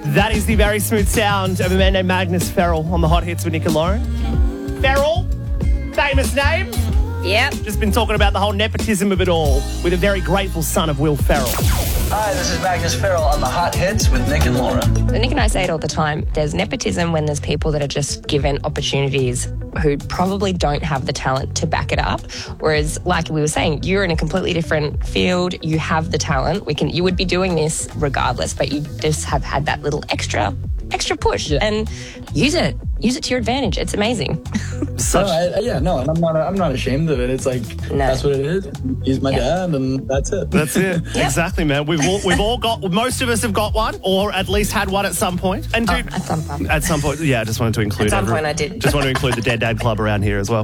That is the very smooth sound of a man named Magnus Ferrell on the Hot Hits with Nick and Lauren. Ferrell, famous name. Yep. Just been talking about the whole nepotism of it all with a very grateful son of Will Ferrell. Hi, this is Magnus Ferrell on the Hot Hits with Nick and Lauren. Nick and I say it all the time. There's nepotism when there's people that are just given opportunities who probably don't have the talent to back it up. Whereas, like we were saying, you're in a completely different field. You have the talent. You would be doing this regardless, but you just have had that little extra push and use it. Use it to your advantage. It's amazing. And I'm not ashamed of it. It's like, that's what it is. He's my dad, and that's it. That's it. Exactly, man. We've all got, most of us have got one, or at least had one at some point. And dude, at some point. At some point, yeah, I just wanted to include At some point I did. Just wanted to include the Dead Dad Club around here as well.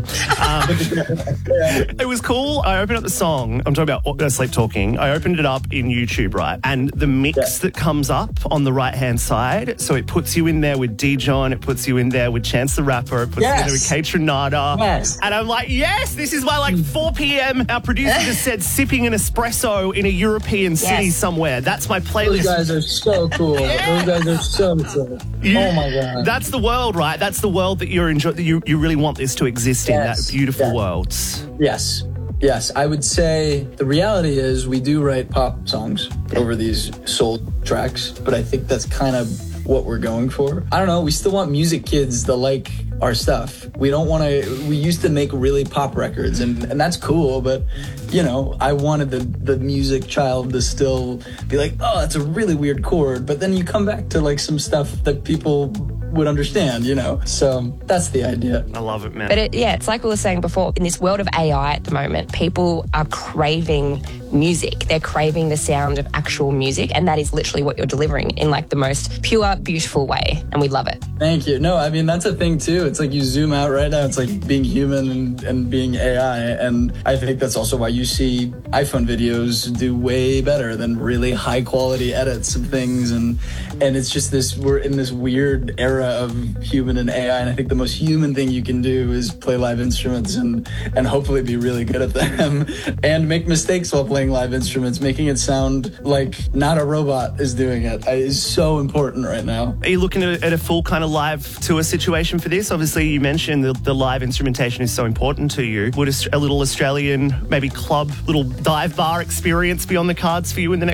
It was cool. I opened up the song. I'm talking about Sleep Talking. I opened it up in YouTube, right? And the mix that comes up on the right-hand side, so it puts you in there with Dijon, it puts you in there with Chance the Rapper, it puts you in there with Kate Trinata. Yes. And I'm like, yes, this is why, like, 4 p.m. our producer just said sipping an espresso in a European city somewhere. That's my playlist. Those guys are so cool. Those guys are so cool. Oh my God. That's the world, right? That's the world that you're enjoying. You really want this to exist in, that beautiful world. Yes, I would say the reality is we do write pop songs over these soul tracks, but I think that's kind of what we're going for. I don't know, we still want music kids to like our stuff. We used to make really pop records and that's cool, but you know, I wanted the music child to still be like, oh, that's a really weird chord, but then you come back to like some stuff that people would understand, you know? So that's the idea. I love it, man. But it's like we were saying before, in this world of AI at the moment, people are craving music. They're craving the sound of actual music, and that is literally what you're delivering in like the most pure, beautiful way, and we love it. Thank you. No, I mean, that's a thing too. It's like you zoom out right now, it's like being human and being AI, and I think that's also why you see iPhone videos do way better than really high quality edits of things, and it's just this, we're in this weird era of human and AI, and I think the most human thing you can do is play live instruments and hopefully be really good at them and make mistakes while playing live instruments. Making it sound like not a robot is doing it is so important right now. Are you looking at a full kind of live tour situation for this? Obviously, you mentioned the live instrumentation is so important to you. Would a little Australian, maybe club, little dive bar experience be on the cards for you in the next